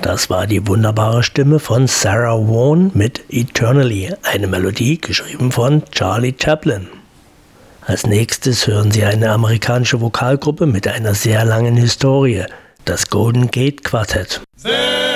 Das war die wunderbare Stimme von Sarah Vaughan mit Eternally, eine Melodie geschrieben von Charlie Chaplin. Als nächstes hören Sie eine amerikanische Vokalgruppe mit einer sehr langen Historie, das Golden Gate Quartet.